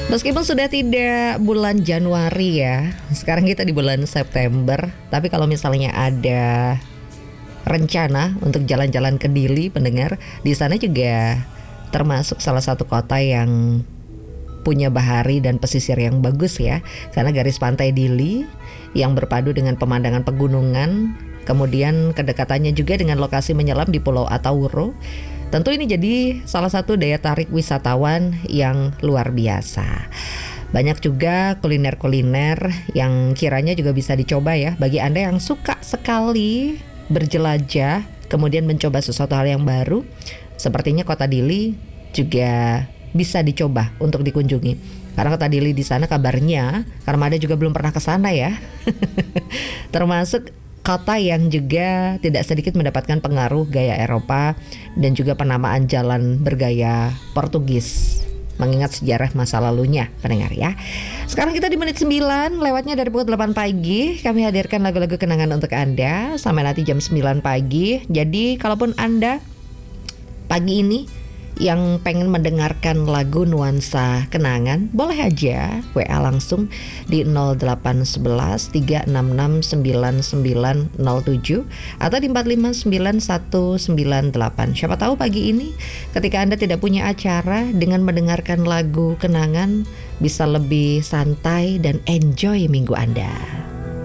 Meskipun sudah tidak bulan Januari ya, sekarang kita di bulan September. Tapi kalau misalnya ada rencana untuk jalan-jalan ke Dili, pendengar, di sana juga termasuk salah satu kota yang punya bahari dan pesisir yang bagus ya. Karena garis pantai Dili yang berpadu dengan pemandangan pegunungan, kemudian kedekatannya juga dengan lokasi menyelam di Pulau Atawuro. Tentu ini jadi salah satu daya tarik wisatawan yang luar biasa. Banyak juga kuliner-kuliner yang kiranya juga bisa dicoba ya bagi Anda yang suka sekali berjelajah, kemudian mencoba sesuatu hal yang baru. Sepertinya Kota Dili juga bisa dicoba untuk dikunjungi. Karena Kota Dili di sana kabarnya, karena Anda juga belum pernah ke sana ya. Termasuk kota yang juga tidak sedikit mendapatkan pengaruh gaya Eropa dan juga penamaan jalan bergaya Portugis, mengingat sejarah masa lalunya, pendengar ya. Sekarang kita di menit 9, lewatnya dari pukul 8 pagi. Kami hadirkan lagu-lagu kenangan untuk Anda sampai nanti jam 9 pagi. Jadi kalaupun Anda pagi ini yang pengen mendengarkan lagu nuansa kenangan, boleh aja WA langsung di 0811 366 9907 atau di 4599198. Siapa tahu pagi ini ketika Anda tidak punya acara, dengan mendengarkan lagu kenangan bisa lebih santai dan enjoy minggu Anda.